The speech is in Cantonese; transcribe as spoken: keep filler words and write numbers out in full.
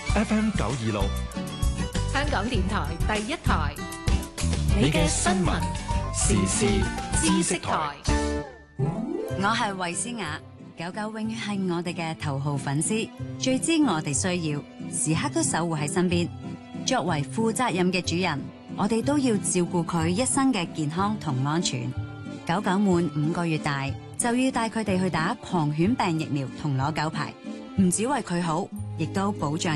F M 九二六， 香港電台第一台， 你嘅新聞時事知識台。 我係衛詩雅，狗狗永遠係我哋嘅頭號粉絲，最知我哋需要，時刻都守護喺身邊。作為負責任嘅主人，我哋都要照顧佢一生嘅健康同安全。狗狗滿五個月大，就要帶佢哋去打狂犬病疫苗同攞狗牌，唔只為佢好，亦都保障